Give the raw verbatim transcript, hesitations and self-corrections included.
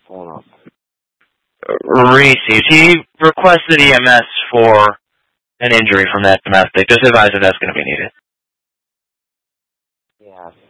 phone up. Received. He requested E M S for an injury from that domestic. Just advise if that's going to be needed. Yeah,